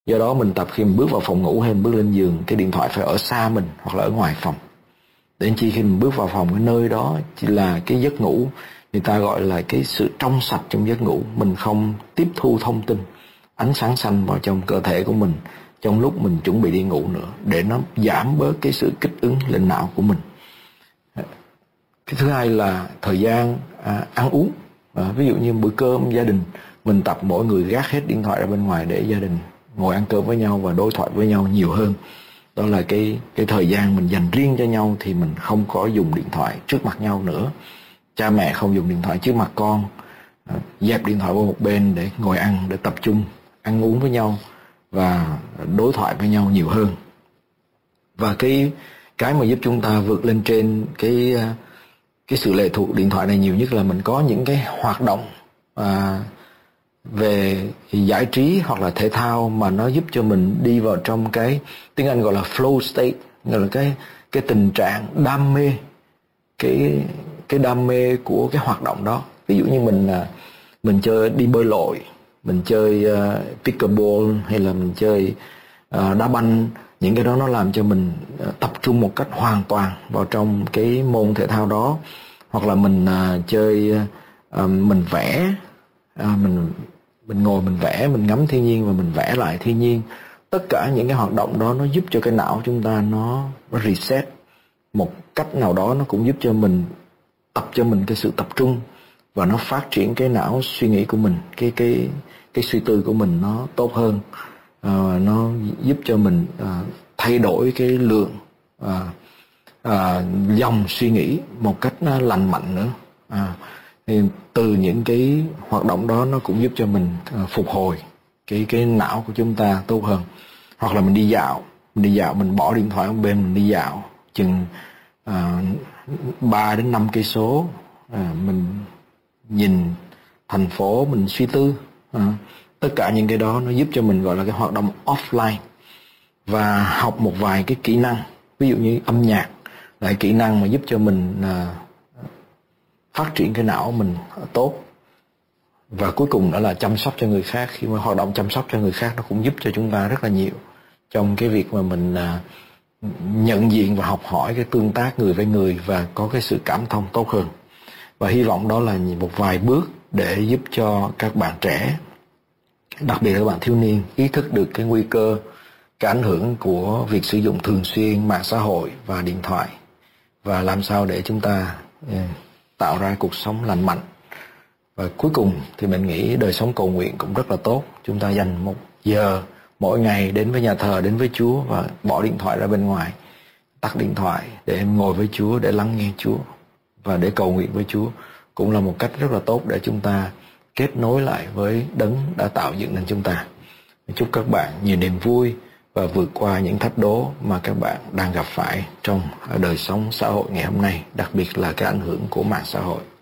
Do đó mình tập khi mình bước vào phòng ngủ hay mình bước lên giường, cái điện thoại phải ở xa mình hoặc là ở ngoài phòng. Đến khi mình bước vào phòng, cái nơi đó chỉ là cái giấc ngủ, người ta gọi là cái sự trong sạch trong giấc ngủ. Mình không tiếp thu thông tin, ánh sáng xanh vào trong cơ thể của mình trong lúc mình chuẩn bị đi ngủ nữa, để nó giảm bớt cái sự kích ứng lên não của mình. Cái thứ hai là thời gian ăn uống. Ví dụ như bữa cơm gia đình, mình tập mỗi người gác hết điện thoại ra bên ngoài để gia đình ngồi ăn cơm với nhau và đối thoại với nhau nhiều hơn. Đó là cái thời gian mình dành riêng cho nhau, thì mình không có dùng điện thoại trước mặt nhau nữa. Cha mẹ không dùng điện thoại trước mặt con, dẹp điện thoại qua một bên để ngồi ăn, để tập trung ăn uống với nhau và đối thoại với nhau nhiều hơn. Và cái mà giúp chúng ta vượt lên trên cái sự lệ thuộc điện thoại này nhiều nhất là mình có những cái hoạt động về giải trí hoặc là thể thao mà nó giúp cho mình đi vào trong cái tiếng Anh gọi là flow state, gọi là cái tình trạng đam mê, cái đam mê của cái hoạt động đó. Ví dụ như mình chơi đi bơi lội, mình chơi pickleball, hay là mình chơi đá banh. Những cái đó nó làm cho mình tập trung một cách hoàn toàn vào trong cái môn thể thao đó. Hoặc là mình chơi, mình vẽ, mình ngồi mình vẽ, mình ngắm thiên nhiên và mình vẽ lại thiên nhiên. Tất cả những cái hoạt động đó nó giúp cho cái não chúng ta nó reset một cách nào đó. Nó cũng giúp cho mình tập cho mình cái sự tập trung, và nó phát triển cái não suy nghĩ của mình, cái suy tư của mình nó tốt hơn. Nó giúp cho mình thay đổi cái lượng dòng suy nghĩ một cách nó lành mạnh nữa. Thì từ những cái hoạt động đó nó cũng giúp cho mình phục hồi cái não của chúng ta tốt hơn. Hoặc là mình đi dạo, mình bỏ điện thoại ở bên, mình đi dạo chừng 3 đến 5 cây số, mình nhìn thành phố, mình suy tư. Tất cả những cái đó nó giúp cho mình gọi là cái hoạt động offline. Và học một vài cái kỹ năng, ví dụ như âm nhạc là kỹ năng mà giúp cho mình phát triển cái não mình tốt. Và cuối cùng đó là chăm sóc cho người khác. Khi mà hoạt động chăm sóc cho người khác, nó cũng giúp cho chúng ta rất là nhiều trong cái việc mà mình nhận diện và học hỏi cái tương tác người với người, và có cái sự cảm thông tốt hơn. Và hy vọng đó là một vài bước để giúp cho các bạn trẻ, đặc biệt là các bạn thiếu niên, ý thức được cái nguy cơ, cái ảnh hưởng của việc sử dụng thường xuyên mạng xã hội và điện thoại, và làm sao để chúng ta tạo ra cuộc sống lành mạnh. Và cuối cùng thì mình nghĩ đời sống cầu nguyện cũng rất là tốt. Chúng ta dành 1 giờ mỗi ngày đến với nhà thờ, đến với Chúa, và bỏ điện thoại ra bên ngoài, tắt điện thoại để ngồi với Chúa, để lắng nghe Chúa và để cầu nguyện với Chúa, cũng là một cách rất là tốt để chúng ta kết nối lại với Đấng đã tạo dựng nên chúng ta. Chúc các bạn nhiều niềm vui và vượt qua những thách đố mà các bạn đang gặp phải trong đời sống xã hội ngày hôm nay, đặc biệt là cái ảnh hưởng của mạng xã hội.